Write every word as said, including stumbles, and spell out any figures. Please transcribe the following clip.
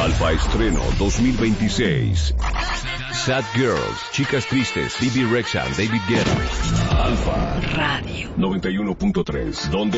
Alfa Estreno dos mil veintiséis. Sad Girls, Chicas Tristes, Bibi Rexha, David Guetta. Alfa Radio noventa y uno punto tres, donde